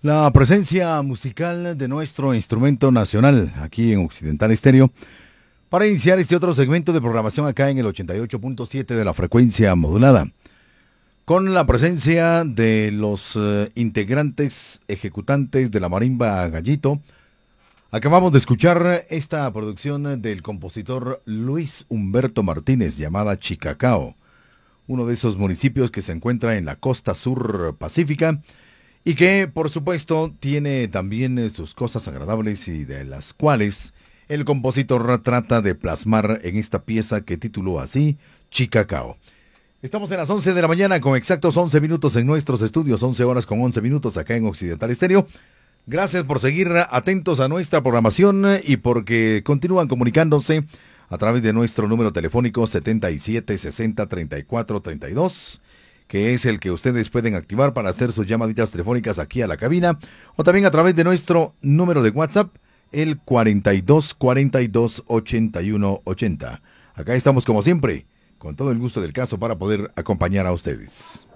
La presencia musical de nuestro instrumento nacional aquí en Occidental Estéreo para iniciar este otro segmento de programación acá en el 88.7 de la frecuencia modulada. Con la presencia de los integrantes ejecutantes de la marimba Gallito, acabamos de escuchar esta producción del compositor Luis Humberto Martínez llamada Chicacao, uno de esos municipios que se encuentra en la costa sur pacífica y que, por supuesto, tiene también sus cosas agradables y de las cuales el compositor trata de plasmar en esta pieza que tituló así, Chicacao. Estamos en las 11 de la mañana con exactos 11 minutos en nuestros estudios, 11 horas con 11 minutos acá en Occidental Estéreo. Gracias por seguir atentos a nuestra programación y porque continúan comunicándose a través de nuestro número telefónico 77 60 34 32, que es el que ustedes pueden activar para hacer sus llamaditas telefónicas aquí a la cabina, o también a través de nuestro número de WhatsApp, el 42 42 81 80. Acá estamos como siempre, con todo el gusto del caso para poder acompañar a ustedes.